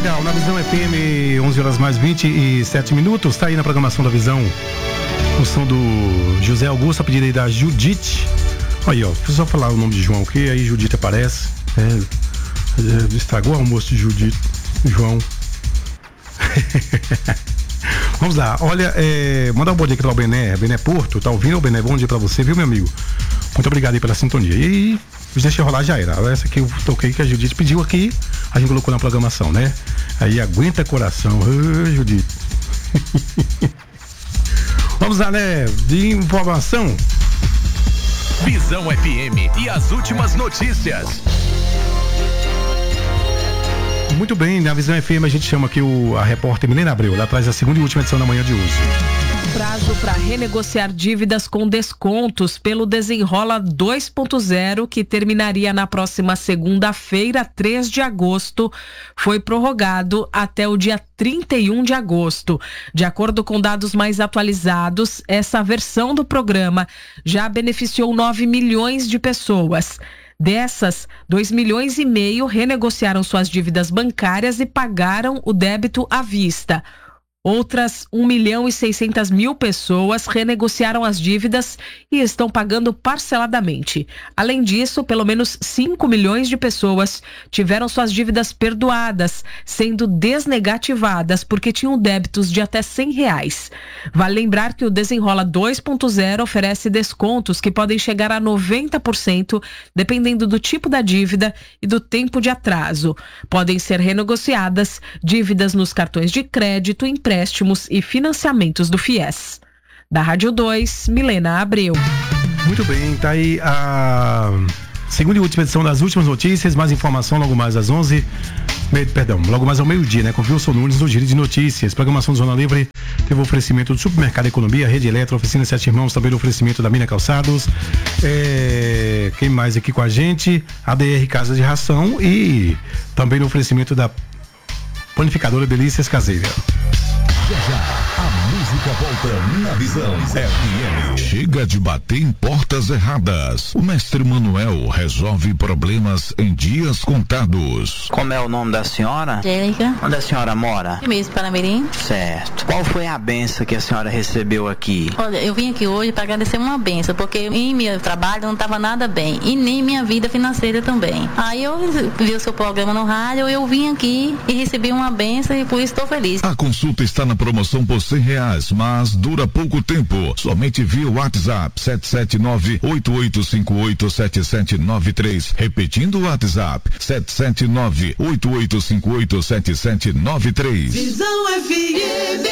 legal. Na Visão FM, 11 horas mais 27 minutos. Tá aí na programação da Visão o som do José Augusto, a pedido aí da Judite. Aí, ó, deixa eu só falar o nome de João aqui, aí Judite aparece. Estragou o almoço de Judite, João. Vamos lá, olha, mandar um bom dia aqui para o Bené Porto, tá ouvindo, Bené? Bom dia para você, viu, meu amigo? Muito obrigado aí pela sintonia. E deixa rolar, já era. Essa aqui eu toquei, que a Judite pediu aqui, a gente colocou na programação, né? Aí aguenta coração, Judite. Vamos lá, né? De informação. Visão FM e as últimas notícias. Muito bem, na Visão FM a gente chama aqui a repórter Milena Abreu. Ela traz a segunda e última edição da manhã de hoje. Prazo para renegociar dívidas com descontos pelo Desenrola 2.0, que terminaria na próxima segunda-feira, 3 de agosto, foi prorrogado até o dia 31 de agosto. De acordo com dados mais atualizados, essa versão do programa já beneficiou 9 milhões de pessoas. Dessas, 2,5 milhões renegociaram suas dívidas bancárias e pagaram o débito à vista. Outras 1.600.000 pessoas renegociaram as dívidas e estão pagando parceladamente. Além disso, pelo menos 5 milhões de pessoas tiveram suas dívidas perdoadas, sendo desnegativadas porque tinham débitos de até R$100. Vale lembrar que o Desenrola 2.0 oferece descontos que podem chegar a 90%, dependendo do tipo da dívida e do tempo de atraso. Podem ser renegociadas dívidas nos cartões de crédito, empréstimos e financiamentos do FIES. Da Rádio 2, Milena Abreu. Muito bem, tá aí a segunda e última edição das últimas notícias. Mais informação logo mais às 11. Logo mais ao meio-dia, né? Com Wilson Nunes no Giro de Notícias. Programação do Jornal Livre teve o oferecimento do Supermercado Economia, Rede Eletro, Oficina Sete Irmãos, também o oferecimento da Mina Calçados. Quem mais aqui com a gente? ADR Casa de Ração e também no oferecimento da Panificadora Delícias Caseira. Já, a música volta na Visão FM. Chega de bater em portas erradas. O mestre Manuel resolve problemas em dias contados. Como é o nome da senhora? Angélica. Onde a senhora mora? Mesmo Paramirim. Certo. Qual foi a benção que a senhora recebeu aqui? Olha, eu vim aqui hoje para agradecer uma benção, porque em meu trabalho não estava nada bem, e nem minha vida financeira também. Aí eu vi o seu programa no rádio, eu vim aqui e recebi uma benção e por isso estou feliz. A consulta está na promoção por R$100, mas dura pouco tempo. Somente via WhatsApp 779-8858-7793. Repetindo o WhatsApp 779-8858-7793. Visão FM.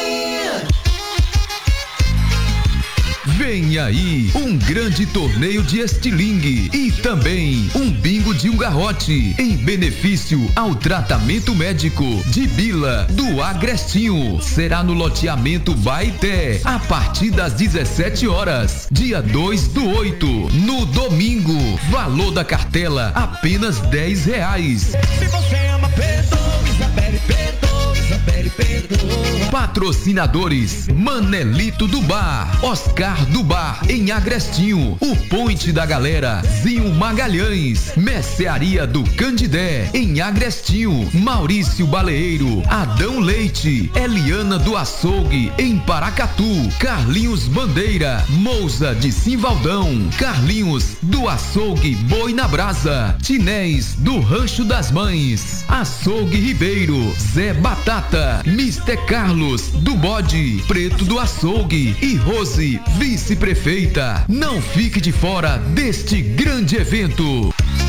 Vem aí um grande torneio de estilingue e também um bingo de um garrote em benefício ao tratamento médico de Bila do Agrestinho. Será no loteamento Baité a partir das 17 horas, dia 2/8, no domingo. Valor da cartela apenas R$10. Se você ama, perdoa, Isabelle, perdoa, Isabelle, perdoa. Patrocinadores: Manelito do Bar, Oscar do Bar em Agrestinho, o Ponte da Galera, Zinho Magalhães, Mercearia do Candidé em Agrestinho, Maurício Baleeiro, Adão Leite, Eliana do Açougue em Paracatu, Carlinhos Bandeira, Mousa de Simvaldão, Carlinhos do Açougue Boi na Brasa, Tinés do Rancho das Mães, Açougue Ribeiro, Zé Batata, Mister Carlos do Bode, Preto do Açougue e Rose, vice-prefeita. Não fique de fora deste grande evento.